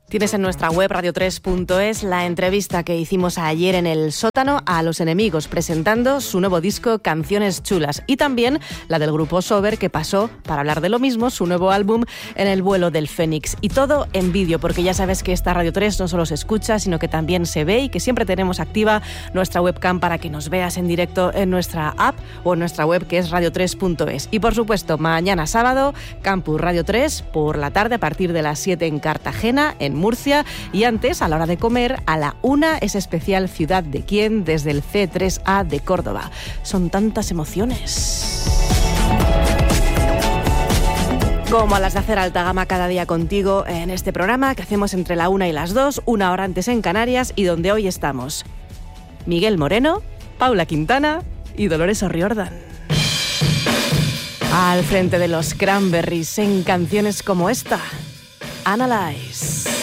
Tienes en nuestra web radio3.es la entrevista que hicimos ayer en el sótano a Los Enemigos, presentando su nuevo disco Canciones Chulas, y también la del grupo Sober, que pasó para hablar de lo mismo, su nuevo álbum, en el vuelo del Fénix. Y todo en vídeo, porque ya sabes que esta Radio 3 no solo se escucha, sino que también se ve, y que siempre tenemos activa nuestra webcam para que nos veas en directo en nuestra app o en nuestra web, que es radio3.es. Y por supuesto, mañana sábado, Campus Radio 3 por la tarde a partir de las 7 en Cartagena, en Murcia, y antes, a la hora de comer, a la 1, ese especial Ciudad de Quién desde el C3A de Córdoba. Son tantas emociones. Como las de hacer alta gama cada día contigo en este programa que hacemos entre la 1 y las 2, una hora antes en Canarias, y donde hoy estamos Miguel Moreno, Paula Quintana y Dolores O'Riordan. Al frente de los Cranberries en canciones como esta, Analyze.